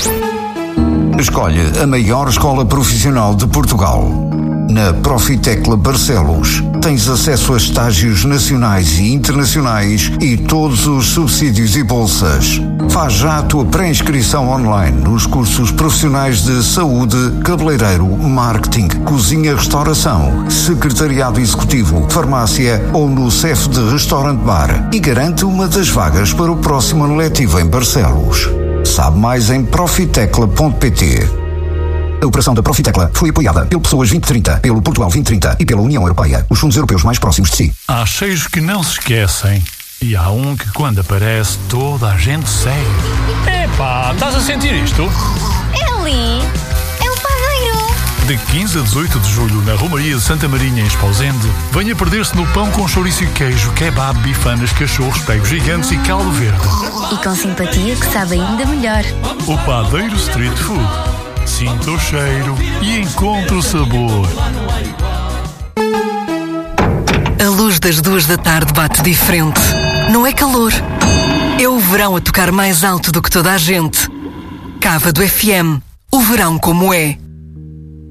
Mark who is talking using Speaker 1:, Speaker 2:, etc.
Speaker 1: Escolhe a maior escola profissional de Portugal. Na Profitecla Barcelos, tens acesso a estágios nacionais e internacionais e todos os subsídios e bolsas. Faz já a tua pré-inscrição online nos cursos profissionais de saúde, cabeleireiro, marketing, cozinha-restauração, secretariado executivo, farmácia ou no CEF de Restaurante Bar e garante uma das vagas para o próximo ano letivo em Barcelos. Sabe mais em profitecla.pt. A operação da Profitecla foi apoiada pelo Pessoas 2030, pelo Portugal 2030 e pela União Europeia, os fundos europeus mais próximos de si.
Speaker 2: Há cheiros que não se esquecem e há um que quando aparece toda a gente segue. Epá, estás a sentir isto?
Speaker 3: É ali, é o padeiro.
Speaker 2: De 15 a 18 de julho, na Romaria de Santa Marinha, em Esposende, venha perder-se no pão com chouriço e queijo, kebab, bifanas, cachorros, pegos gigantes e caldo verde.
Speaker 3: E com simpatia que sabe ainda melhor.
Speaker 2: O Padeiro Street Food. Sinta o cheiro e encontre o sabor.
Speaker 4: A luz das 2 da tarde bate diferente. Não é calor. É o verão a tocar mais alto do que toda a gente. Cava do FM. O verão como é.